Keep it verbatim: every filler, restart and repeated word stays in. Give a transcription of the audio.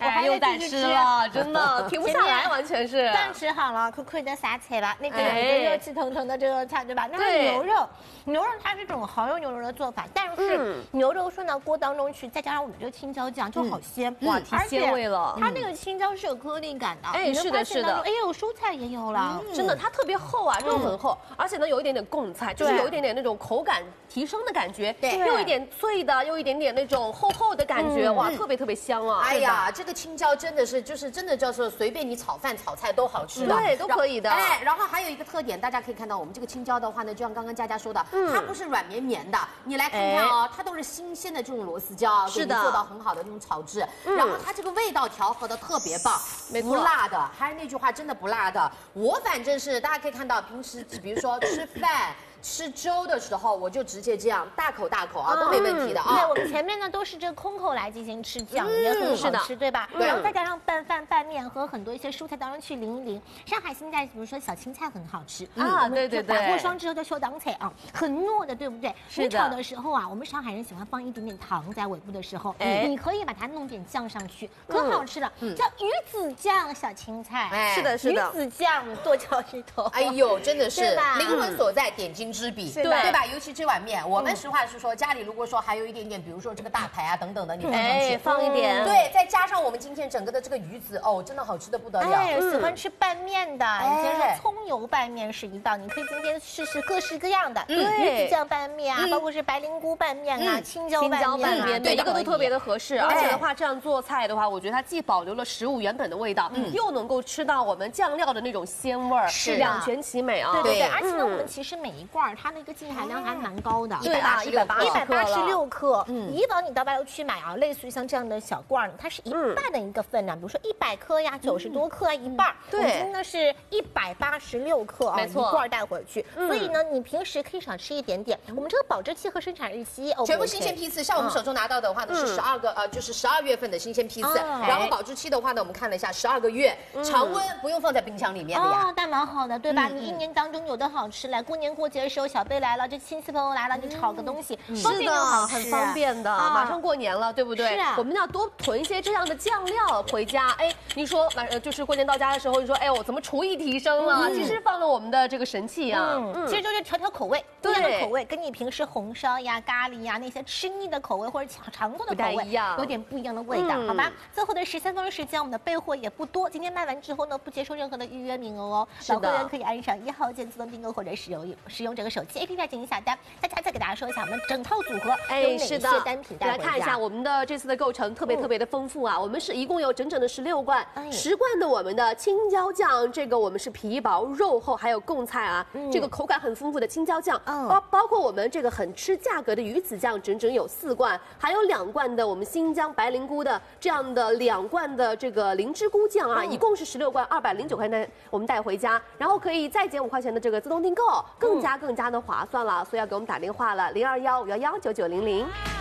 我还又在吃了，真的停不下来，完全是。 饭吃好了，可可以再撒菜了。那个有一个热气腾腾的这个菜，对吧？那是牛肉，牛肉它是这种蚝油牛肉的做法，但是牛肉顺到锅当中去，再加上我们这个青椒酱，就好鲜， 哇，提鲜味了。 它那个青椒是有颗粒感的， 哎，是的，是的。 哎呦，蔬菜也有了， 真的，它特别厚啊，肉很厚，而且呢有一点点贡菜，就是有一点点那种口感提升的感觉，对，又一点脆的，又一点点那种厚厚的感觉，哇，特别特别香啊！ 哎呀，这个青椒真的是就是真的叫做随便你炒饭炒菜都好吃的， 对，都可以的。 哎，然后还有一个特点，大家可以看到我们这个青椒的话呢，就像刚刚佳佳说的，它不是软绵绵的，你来看看哦，它都是新鲜的这种螺丝椒，是的，做到很好的那种炒制，然后它这个味道调和的特别棒，不辣的，还是那句话，真的不辣的。我反正是大家可以看到，平时比如说吃饭。吃粥的时候，我就直接这样大口大口啊，都没问题的啊。 对，我们前面呢都是这个空口来进行吃酱，也很好吃，对吧？然后再加上拌饭、拌面和很多一些蔬菜当中去淋一淋。上海现在比如说小青菜很好吃啊，对对对， 打过霜之后叫秀党菜啊，很糯的，对不对？你炒的时候啊，我们上海人喜欢放一点点糖在尾部的时候，你可以把它弄点酱上去，可好吃了，叫鱼子酱小青菜。 是的，是的， 鱼子酱剁椒鱼头。 哎呦，真的是灵魂所在，点睛之笔，对对吧？尤其这碗面，我们实话实说，家里如果说还有一点点，比如说这个大排啊等等的，你放上去， 放一点， 对，再加上我们今天整个的这个鱼子，哦，真的好吃的不得了。 哎，喜欢吃拌面的，以前说葱油拌面是一道，你可以今天试试各式各样的，鱼子酱拌面啊，包括是白灵菇拌面啊，青椒拌面， 每一个都特别的合适。而且的话，这样做菜的话，我觉得它既保留了食物原本的味道，又能够吃到我们酱料的那种鲜味儿，是两全其美啊。 对对对，而且呢，我们其实每一罐它那个净含量还蛮高的， 对啊，一百八一百八十六克。嗯，以往你到外头去买啊，类似于像这样的小罐，它是一半的一个分量，比如说一百克呀，九十多克啊，一半。对，我们今天呢是一百八十六克啊，一罐带回去。所以呢，你平时可以少吃一点点。我们这个保质期和生产日期， 全部新鲜批次，像我们手中拿到的话呢是十二个呃，就是十二月份的新鲜批次，然后保质期的话呢，我们看了一下，十二个月，常温不用放在冰箱里面的呀。 哦，但蛮好的，对吧？你一年当中有的好吃，来过年过节的时候，小贝来了，这亲戚朋友来了，你炒个东西，方便又好吃， 很方便的。马上过年了，对不对？是啊，我们要多囤一些这样的酱料回家。哎，你说马上就是过年到家的时候，你说哎，我怎么厨艺提升了？其实放了我们的这个神器啊， 其实就是调调口味，不一样的口味，跟你平时红烧呀、咖喱呀那些吃腻的口味或者常做的口味有点不一样的味道，好吧？最后的十三分钟时间，我们的备货也不多，今天卖完之后呢，不接受任何的预约名额哦。老会员可以按上一号键自动订购或者使用使用这个手机 A P P 进行下单。大家再给大家说一下我们整套组合有哪些单品带回家。 来看一下我们的这次的构成特别特别的丰富啊，我们是一共有整整的十六罐，十罐的我们的青椒酱，这个我们是皮薄肉厚，还有贡菜啊，这个口感很丰富的青椒酱，包包括我们这个很吃价格的鱼子酱，整整有四罐，还有两罐的我们新疆白灵菇的这样的两罐的这个灵芝菇酱啊，一共是十六罐，二百零九块钱我们带回家，然后可以再减五块钱的这个自动订购，更加更加的划算了，所以要给我们打电话了，零二幺五幺幺九九零零。